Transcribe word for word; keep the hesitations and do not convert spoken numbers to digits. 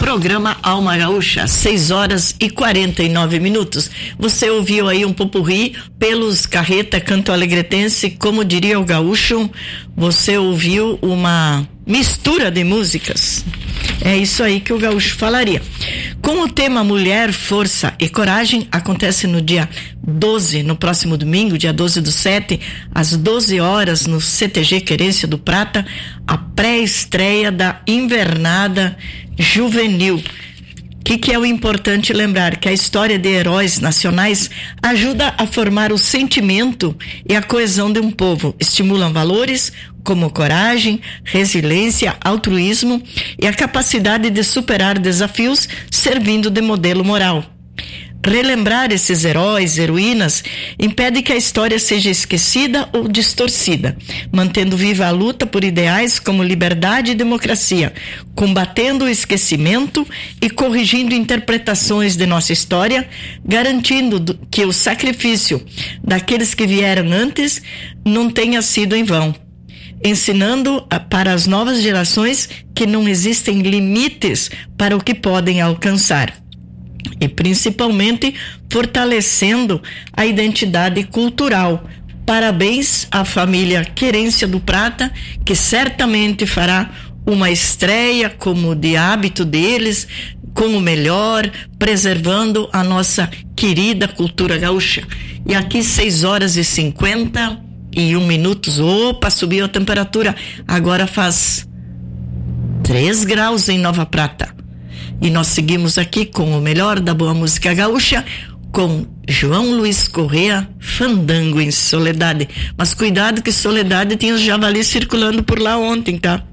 Programa Alma Gaúcha, seis horas e quarenta e nove minutos. Você ouviu aí um popurrí pelos Carreta Canto Alegretense, como diria o gaúcho, você ouviu uma mistura de músicas. É isso aí que o gaúcho falaria. Com o tema Mulher, Força e Coragem, acontece no dia doze, no próximo domingo, dia doze do sete, às doze horas, no C T G Querência do Prata, a pré-estreia da Invernada Juvenil. O que, que é o importante lembrar? Que a história de heróis nacionais ajuda a formar o sentimento e a coesão de um povo, estimulam valores como coragem, resiliência, altruísmo e a capacidade de superar desafios, servindo de modelo moral. Relembrar esses heróis, heroínas, impede que a história seja esquecida ou distorcida, mantendo viva a luta por ideais como liberdade e democracia, combatendo o esquecimento e corrigindo interpretações de nossa história, garantindo que o sacrifício daqueles que vieram antes não tenha sido em vão, ensinando para as novas gerações que não existem limites para o que podem alcançar. E principalmente fortalecendo a identidade cultural. Parabéns à família Querência do Prata, que certamente fará uma estreia como de hábito deles, com o melhor, preservando a nossa querida cultura gaúcha. E aqui seis horas e cinquenta e um minutos. Opa, subiu a temperatura. Agora faz três graus em Nova Prata. E nós seguimos aqui com o melhor da boa música gaúcha, com João Luiz Correa, Fandango em Soledade. Mas cuidado que Soledade tinha os javalis circulando por lá ontem, tá?